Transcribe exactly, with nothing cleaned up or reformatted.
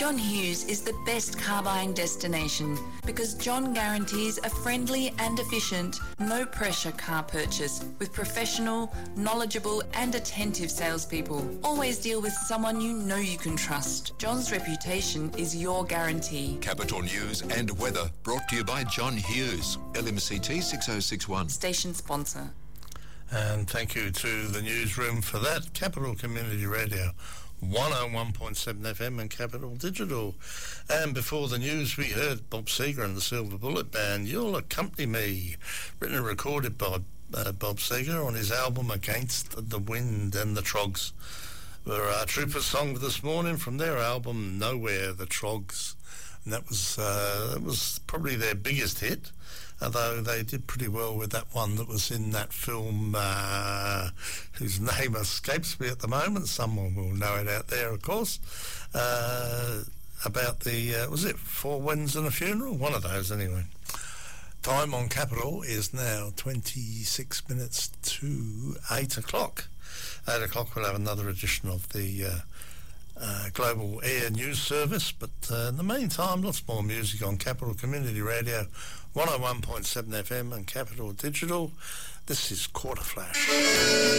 John Hughes is the best car buying destination because John guarantees a friendly and efficient, no-pressure car purchase with professional, knowledgeable and attentive salespeople. Always deal with someone you know you can trust. John's reputation is your guarantee. Capital News and weather brought to you by John Hughes, L M C T six oh six one. Station sponsor. And thank you to the newsroom for that. Capital Community Radio, one oh one point seven F M and Capital Digital. And before the news, we heard Bob Seger and the Silver Bullet Band, You'll Accompany Me, written and recorded by uh, Bob Seger on his album Against the Wind and the Trogs. Were our Troopers song this morning from their album Nowhere, the Trogs. And that was, uh, that was probably their biggest hit, although they did pretty well with that one that was in that film, uh, whose name escapes me at the moment. Someone will know it out there, of course, uh, about the, uh, was it Four Winds and a Funeral? One of those, anyway. Time on Capital is now twenty-six minutes to eight o'clock. eight o'clock we'll have another edition of the uh, uh, Global Air News Service, but uh, in the meantime, lots more music on Capital Community Radio, one oh one point seven F M and Capital Digital. This is Quarter Flash.